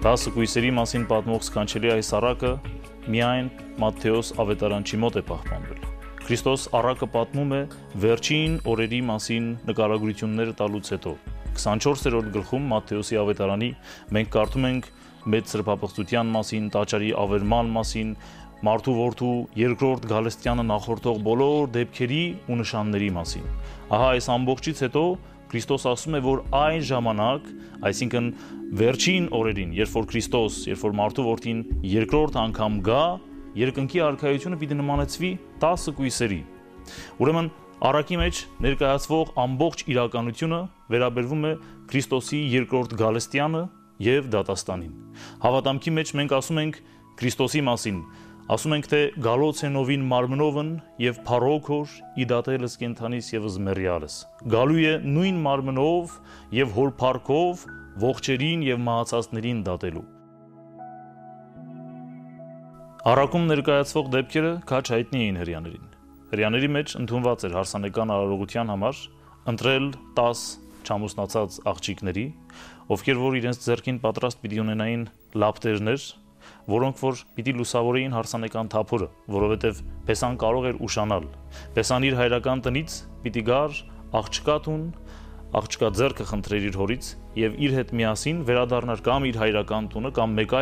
10 կույսերի մասին պատմող սքանչելի այս առակը միայն Մատթեոս ավետարանչի մոտ է պահպանվել։ Քրիստոս առակը պատմում է վերջին օրերի մասին նկարագրությունները տալուց հետո։ 24-րդ գլխում Մատթեոսի ավետարանի մենք կարդում ենք մեծ սրբապղծության մասին, տաճարի ավերման մասին, մարդու որդու երկրորդ գալստյանը նախորդող բոլոր դեպքերի ու նշանների մասին։ Ահա այս ամբողջից հետո Քրիստոս ասում է, որ այն ժամանակ, այսինքն վերջին օրերին, երբ որ Քրիստոս, երբ որ մարդու որդին երկրորդ անգամ գա, երկնքի արքայությունը պիտի նմանեցվի 10 կույսերի։ Ուրեմն առակի մեջ ներկայացվող ամբողջ իրականությունը վերաբերվում է Քրիստոսի երկրորդ գալստյանը եւ դատաստանին։ Հավատամքի մեջ մենք ասում ենք Քրիստոսի մասին, ասում ենք թե գալոց է նովին մարմնովն եւ փառոքոր իդատելս կենթանիս եւս մեռյալս։ Գալու է նույն մարմնով եւ հոր փառքով ողջերին եւ մահացածներին դատելու։ Առակում ներկայացվող դեպքերը քաջ հայտնի էին հրեաներին։ Հրեաների մեջ ընդունված էր հարսանեկան արարողության համար ընտրել 10 չամուսնացած աղջիկների, ովքեր որ իրենց ձեռքին պատրաստ պիտի ունենային լապտերներ, որոնք որ պիտի լուսավորեին հարսանեկան թափորը, որովհետև Պեսան կարող էր ուշանալ։ Պեսան իր հայրական տնից պիտի գար աղջկա տուն, աղջկա ձեռքը խնդրեր իր հորից եւ իր հետ միասին վերադառնար կամ իր հայրական տունը կամ մեկ